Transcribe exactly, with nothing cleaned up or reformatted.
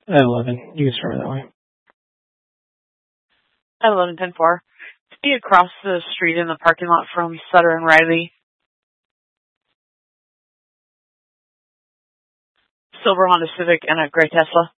I eleven. You can start that way. I eleven ten four. See across the street in the parking lot from Sutter and Riley. Silver Honda Civic and a gray Tesla.